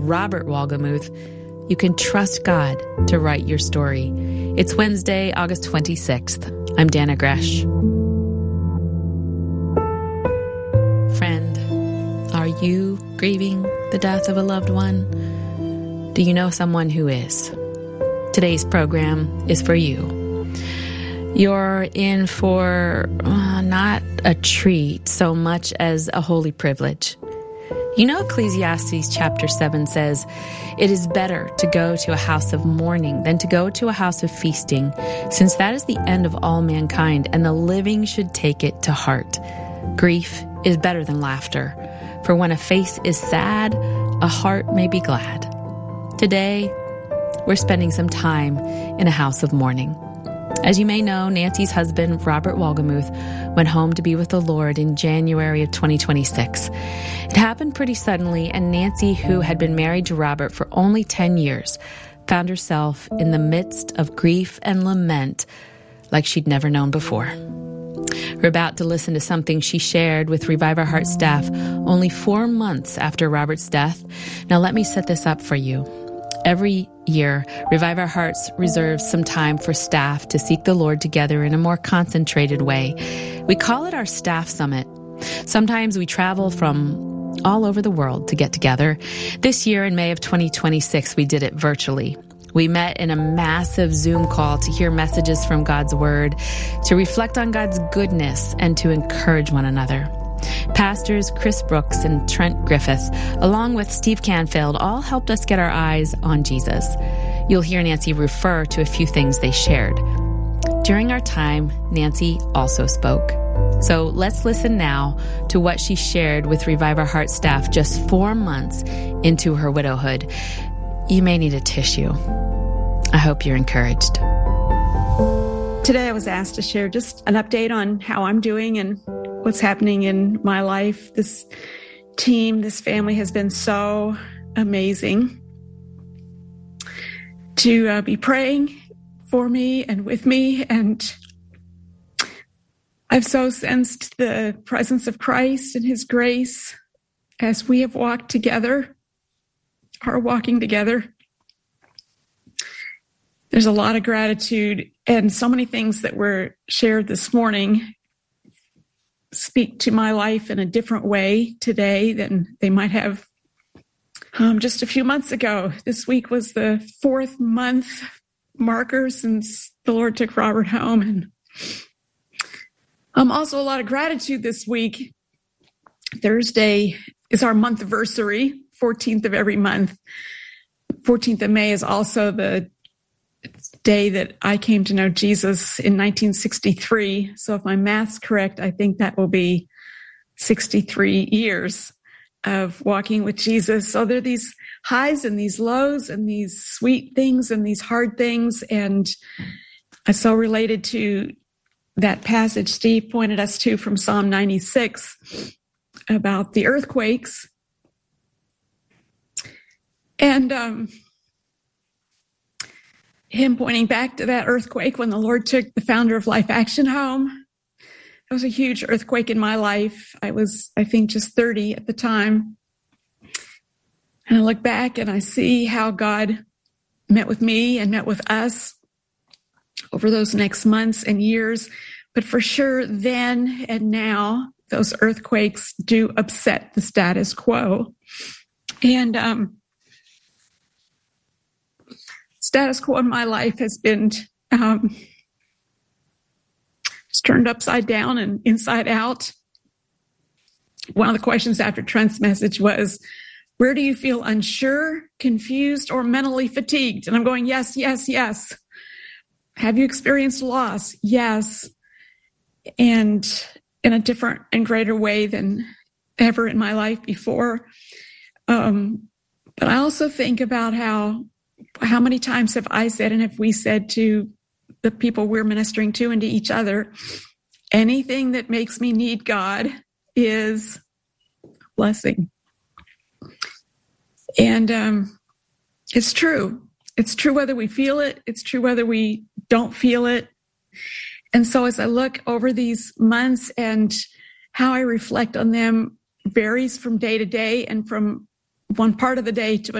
Robert Wolgemuth, you can trust God to write your story. It's Wednesday, August 26th. I'm Dana Gresh. Friend, are you grieving the death of a loved one? Do you know someone who is? Today's program is for you. You're in for not a treat so much as a holy privilege. You know, Ecclesiastes chapter 7 says, "It is better to go to a house of mourning than to go to a house of feasting, since that is the end of all mankind, and the living should take it to heart. Grief is better than laughter, for when a face is sad, a heart may be glad." Today, we're spending some time in a house of mourning. As you may know, Nancy's husband, Robert Wolgemuth, went home to be with the Lord in January of 2026. It happened pretty suddenly, and Nancy, who had been married to Robert for only 10 years, found herself in the midst of grief and lament like she'd never known before. We're about to listen to something she shared with Revive Our Heart staff only 4 months after Robert's death. Now let me set this up for you. Every year, Revive Our Hearts reserves some time for staff to seek the Lord together in a more concentrated way. We call it our Staff Summit. Sometimes we travel from all over the world to get together. This year, in May of 2026, we did it virtually. We met in a massive Zoom call to hear messages from God's Word, to reflect on God's goodness, and to encourage one another. Pastors Chris Brooks and Trent Griffith, along with Steve Canfield, all helped us get our eyes on Jesus. You'll hear Nancy refer to a few things they shared. During our time, Nancy also spoke. So let's listen now to what she shared with Revive Our Heart staff just 4 months into her widowhood. You may need a tissue. I hope you're encouraged. Today I was asked to share just an update on how I'm doing and what's happening in my life. This team, this family has been so amazing to be praying for me and with me. And I've so sensed the presence of Christ and His grace as we have walked together, are walking together. There's a lot of gratitude, and so many things that were shared this morning speak to my life in a different way today than they might have just a few months ago. This week was the 4th month marker since the Lord took Robert home. And also a lot of gratitude this week. Thursday is our month anniversary, 14th of every month. 14th of May is also the day that I came to know Jesus in 1963. So if my math's correct, I think that will be 63 years of walking with Jesus. So there are these highs and these lows and these sweet things and these hard things. And I so related to that passage Steve pointed us to from Psalm 96 about the earthquakes. And him pointing back to that earthquake when the Lord took the founder of Life Action home. It was a huge earthquake in my life. I was, I think, just 30 at the time. And I look back and I see how God met with me and met with us over those next months and years. But for sure, then and now, those earthquakes do upset the status quo. And status quo in my life has been turned upside down and inside out. One of the questions after Trent's message was, where do you feel unsure, confused, or mentally fatigued? And I'm going, yes, yes, yes. Have you experienced loss? Yes. And in a different and greater way than ever in my life before. But I also think about how many times have I said, and have we said to the people we're ministering to and to each other, anything that makes me need God is blessing. And it's true. It's true whether we feel it. It's true whether we don't feel it. And so as I look over these months and how I reflect on them varies from day to day and from one part of the day to